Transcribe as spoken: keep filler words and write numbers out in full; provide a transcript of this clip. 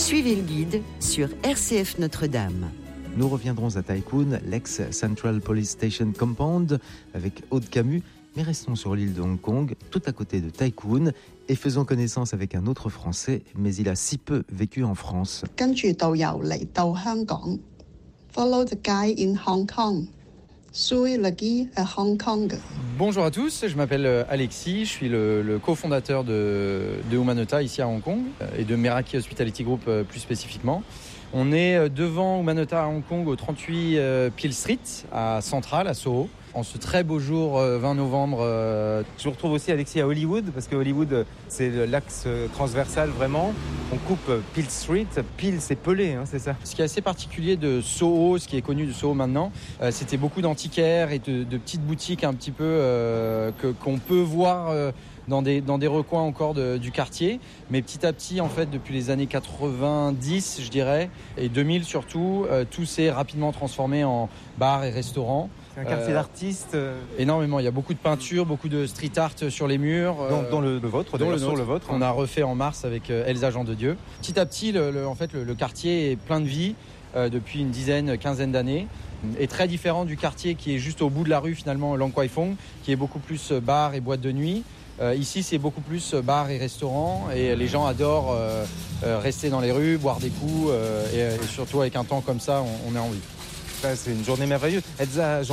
Suivez le guide sur R C F Notre-Dame. Nous reviendrons à Tai Kwun, l'ex-Central Police Station Compound, avec Aude Camus, mais restons sur l'île de Hong Kong, tout à côté de Tai Kwun, et faisons connaissance avec un autre Français, mais il a si peu vécu en France. 跟住導遊嚟到香港 ，follow the guide in Hong Kong, suivre le guide à Hong Kong. Bonjour à tous, je m'appelle Alexis, je suis le, le cofondateur de, de Humanota ici à Hong Kong et de Meraki Hospitality Group plus spécifiquement. On est devant Humanota à Hong Kong au trente-huit Peel Street à Central, à Soho. En ce très beau jour vingt novembre. Je vous retrouve aussi Alexis à Hollywood parce que Hollywood c'est l'axe transversal vraiment. On coupe Peel Street, Peel c'est pelé, hein, c'est ça. Ce qui est assez particulier de Soho, ce qui est connu de Soho maintenant, euh, c'était beaucoup d'antiquaires et de, de petites boutiques un petit peu euh, que, qu'on peut voir euh, dans des, dans des recoins encore de, du quartier. Mais petit à petit, en fait, depuis les années quatre-vingt-dix, je dirais, et deux mille surtout, euh, tout s'est rapidement transformé en bars et restaurants. C'est un quartier euh, d'artistes. Énormément. Il y a beaucoup de peintures, beaucoup de street art sur les murs. Dans, dans le, le vôtre, dans le, sur le vôtre. On a refait en mars avec Elsa Jean de Dieu. Petit à petit, le, le, en fait, le, le quartier est plein de vie euh, depuis une dizaine, quinzaine d'années. Et très différent du quartier qui est juste au bout de la rue, finalement, Long Kwai Fong, qui est beaucoup plus bar et boîte de nuit. Euh, ici, c'est beaucoup plus bar et restaurant. Et les gens adorent euh, rester dans les rues, boire des coups. Euh, et, et surtout, avec un temps comme ça, on, on a envie. C'est une journée merveilleuse. Elsa